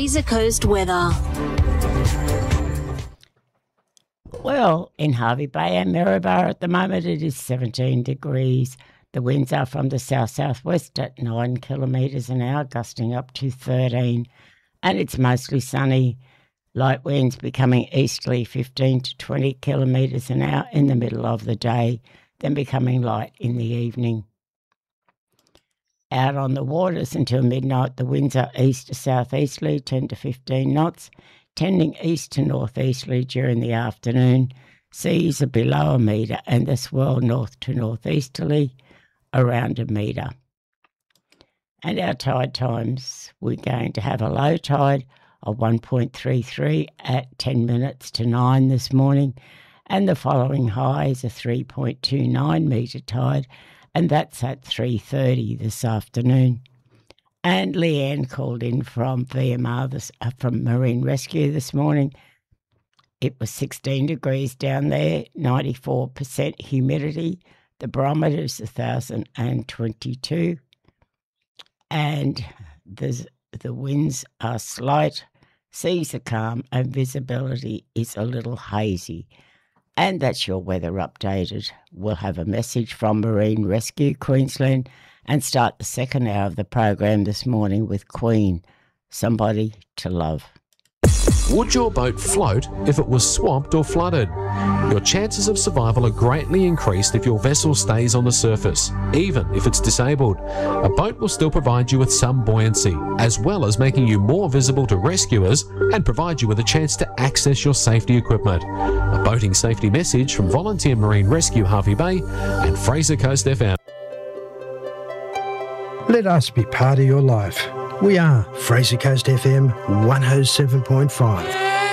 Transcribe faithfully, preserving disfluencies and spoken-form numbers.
Fraser Coast weather. Well, in Hervey Bay and Maryborough at the moment it is seventeen degrees. The winds are from the south-southwest at nine kilometres an hour, gusting up to thirteen. And it's mostly sunny. Light winds becoming easterly fifteen to twenty kilometres an hour in the middle of the day, then becoming light in the evening. Out on the waters until midnight, the winds are east to southeasterly, ten to fifteen knots, tending east to northeasterly during the afternoon. Seas are below a metre and the swell north to northeasterly around a metre. And our tide times, we're going to have a low tide of one point three three at ten minutes to nine this morning, and the following high is a three point two nine metre tide, and that's at three thirty this afternoon. And Leanne called in from V M R, this, uh, from Marine Rescue this morning. It was sixteen degrees down there, ninety-four percent humidity. The barometer is one thousand twenty-two. And the, the winds are slight, seas are calm, and visibility is a little hazy. And that's your weather updated. We'll have a message from Marine Rescue Queensland and start the second hour of the program this morning with Queen, Somebody to Love. Would your boat float if it was swamped or flooded? Your chances of survival are greatly increased if your vessel stays on the surface, even if it's disabled. A boat will still provide you with some buoyancy, as well as making you more visible to rescuers and provide you with a chance to access your safety equipment. A boating safety message from Volunteer Marine Rescue Hervey Bay and Fraser Coast F M. Let us be part of your life. We are Fraser Coast F M one oh seven point five.